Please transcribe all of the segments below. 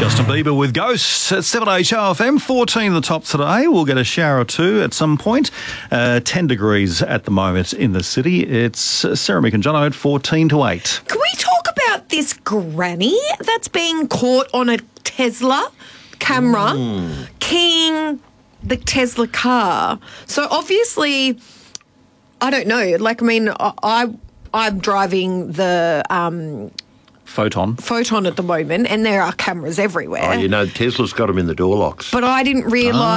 Justin Bieber with Ghosts at 7HRFM, 14 the top today. We'll get a shower or two at some point. 10 degrees at the moment in the city. It's Sarah, Mick and Jono at 14 to 8. Can we talk about this granny that's being caught on a Tesla camera keying the Tesla car? So obviously, I don't know. Like, I mean, I'm driving the Photon at the moment, and there are cameras everywhere. Oh, you know, Tesla's got them in the door locks. But I didn't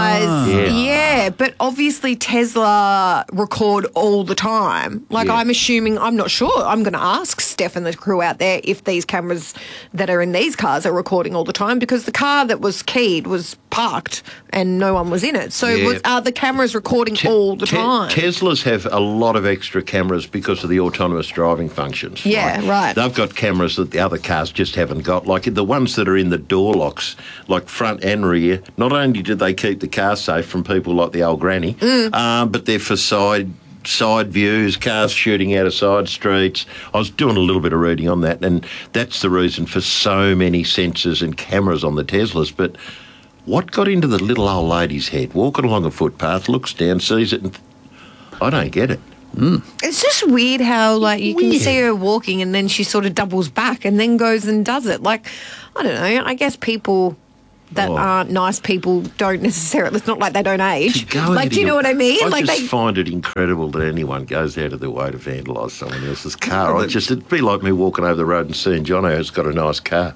realise, but obviously Tesla record all the time. Like, I'm assuming, I'm not sure, I'm going to ask Steph and the crew out there if these cameras that are in these cars are recording all the time, because the car that was keyed was parked and no one was in it. So are the cameras recording all the time? Teslas have a lot of extra cameras because of the autonomous driving functions. Yeah, right. They've got cameras that the other cars just haven't got. Like the ones that are in the door locks, like front and rear, not only do they keep the car safe from people like the old granny, but they're for side views, cars shooting out of side streets. I was doing a little bit of reading on that, and that's the reason for so many sensors and cameras on the Teslas. But what got into the little old lady's head? Walking along a footpath, looks down, sees it, and I don't get it. It's just weird how, like, you can see her walking and then she sort of doubles back and then goes and does it. Like, I don't know, I guess people that aren't nice people don't necessarily, it's not like they don't age. Like, do you know what I mean? I just find it incredible that anyone goes out of their way to vandalise someone else's car. It'd be like me walking over the road and seeing Jono who's got a nice car.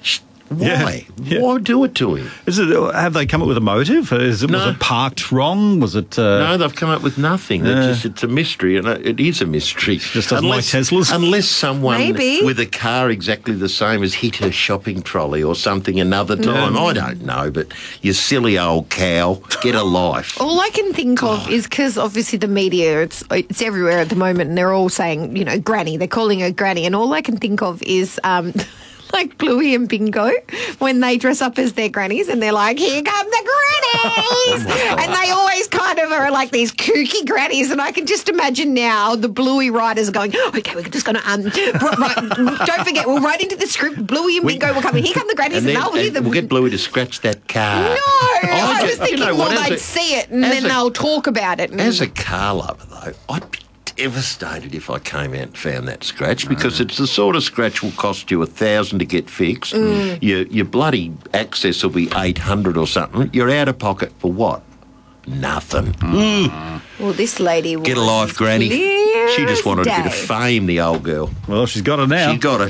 Why? Yeah. Why do it to him? Have they come up with a motive? Was it parked wrong? Was it? No, they've come up with nothing. It's a mystery, and it is a mystery. Just doesn't like Teslas? Unless someone with a car exactly the same has hit her shopping trolley or something another time. I don't know, but you silly old cow, get a life. All I can think of is, because obviously the media, it's everywhere at the moment, and they're all saying, granny. They're calling her granny, and all I can think of is like Bluey and Bingo, when they dress up as their grannies and they're like, here come the grannies! And they always kind of are like these kooky grannies, and I can just imagine now the Bluey writers going, okay, we're just going to, don't forget, we'll write into the script, Bluey and Bingo will come in, here come the grannies, and they'll hear them. We'll get Bluey to scratch that car. No! I was thinking, they'd see it and then they'll talk about it. As a car lover, though, I'd be devastated if I came out and found that scratch, because it's the sort of scratch will cost you $1,000 to get fixed. Your bloody access will be $800 or something. You're out of pocket for what? Nothing. Well, this lady was get a life, Granny. She just wanted a bit of fame, the old girl. Well, she's got it now. She got it.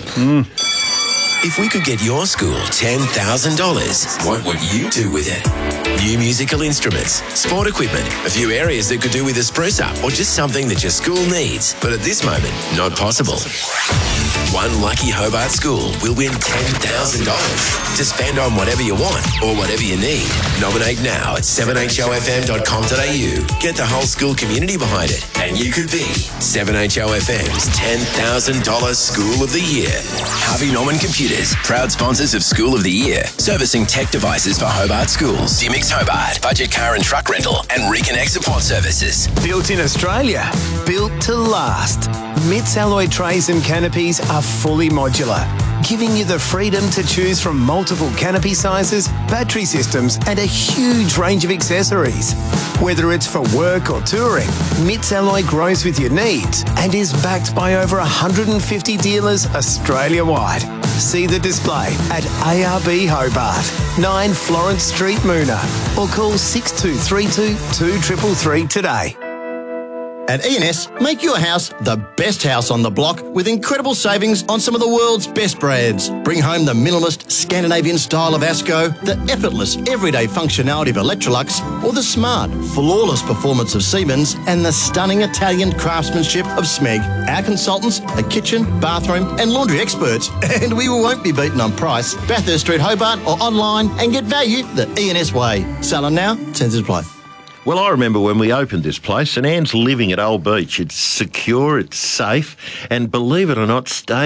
If we could get your school $10,000, what would you do with it? New musical instruments, sport equipment, a few areas that could do with a spruce up, or just something that your school needs, but at this moment, not possible. One lucky Hobart school will win $10,000 to spend on whatever you want or whatever you need. Nominate now at 7hofm.com.au. Get the whole school community behind it, and you could be 7HOFM's $10,000 School of the Year. Harvey Norman Computers, proud sponsors of School of the Year, servicing tech devices for Hobart schools. Dimix Hobart, budget car and truck rental, and reconnect support services. Built in Australia, built to last. MITS alloy trays and canopies are fully modular, giving you the freedom to choose from multiple canopy sizes, battery systems, and a huge range of accessories. Whether it's for work or touring, MITS alloy grows with your needs and is backed by over 150 dealers Australia-wide. See the display at ARB Hobart, 9 Florence Street, Moona, or call 6232 2333 today. At E&S, make your house the best house on the block with incredible savings on some of the world's best brands. Bring home the minimalist Scandinavian style of Asco, the effortless everyday functionality of Electrolux, or the smart, flawless performance of Siemens and the stunning Italian craftsmanship of Smeg. Our consultants are kitchen, bathroom and laundry experts, and we won't be beaten on price. Bathurst Street, Hobart, or online and get value the E&S way. Salon now, Sensors Play. Well, I remember when we opened this place, and Anne's living at Old Beach. It's secure, it's safe, and believe it or not, stage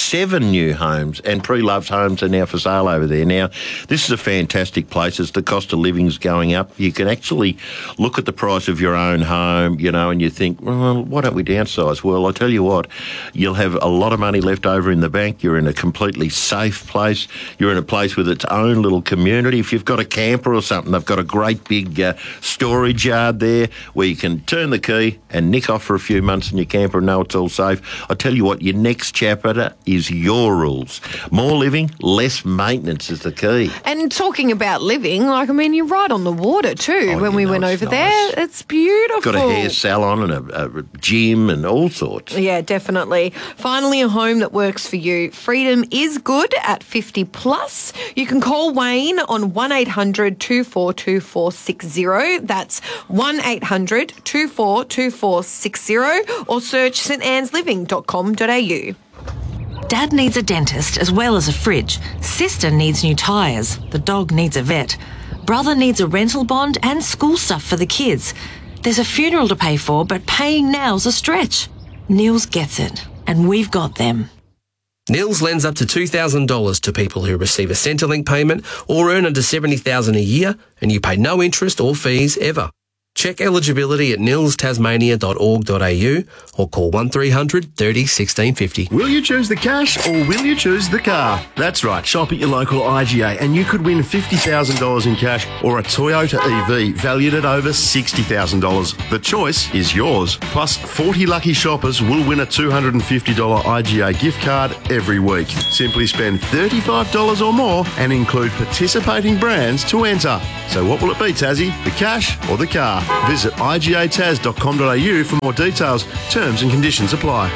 7 new homes, and pre-loved homes are now for sale over there. Now, this is a fantastic place. As the cost of living's going up, you can actually look at the price of your own home, and you think, well, why don't we downsize? Well, I tell you what, you'll have a lot of money left over in the bank. You're in a completely safe place. You're in a place with its own little community. If you've got a camper or something, they've got a great big storage yard there where you can turn the key and nick off for a few months in your camper and know it's all safe. I tell you what, your next chapter is your rules. More living, less maintenance is the key. And talking about living, you're right on the water too. When we went over there, it's beautiful. Got a hair salon and a gym and all sorts. Yeah, definitely. Finally, a home that works for you. Freedom is good at 50 plus. You can call Wayne on 1800 242460. That's 1800 242460, or search standannsliving.com.au. Dad needs a dentist as well as a fridge. Sister needs new tyres. The dog needs a vet. Brother needs a rental bond and school stuff for the kids. There's a funeral to pay for, but paying now's a stretch. Nils gets it, and we've got them. Nils lends up to $2,000 to people who receive a Centrelink payment or earn under $70,000 a year, and you pay no interest or fees ever. Check eligibility at nilstasmania.org.au or call 1300 30 1650. Will you choose the cash or will you choose the car? That's right, shop at your local IGA and you could win $50,000 in cash or a Toyota EV valued at over $60,000. The choice is yours. Plus, 40 lucky shoppers will win a $250 IGA gift card every week. Simply spend $35 or more and include participating brands to enter. So what will it be, Tassie? The cash or the car? Visit igataz.com.au for more details. Terms and conditions apply.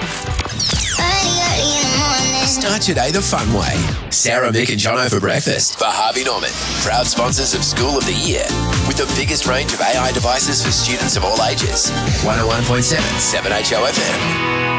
Start your day the fun way. Sarah, Mick and Jono for breakfast. For Harvey Norman, proud sponsors of School of the Year, with the biggest range of AI devices for students of all ages. 101.7 7HO FM.